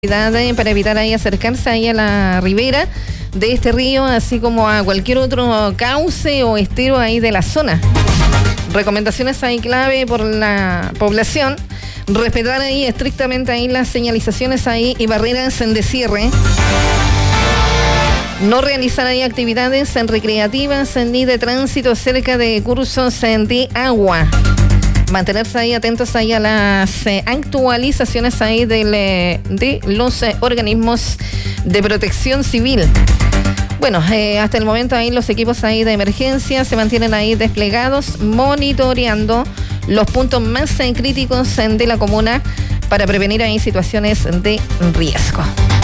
para evitar ahí acercarse ahí a la ribera de este río, así como a cualquier otro cauce o estero ahí de la zona. Recomendaciones ahí clave por la población: respetar ahí estrictamente ahí las señalizaciones ahí y barreras de cierre. No realizar ahí actividades recreativas ni de tránsito cerca de cursos de agua. Mantenerse ahí atentos ahí a las actualizaciones ahí de los organismos de protección civil. Bueno, hasta el momento ahí los equipos ahí de emergencia se mantienen ahí desplegados, monitoreando los puntos más críticos de la comuna para prevenir ahí situaciones de riesgo.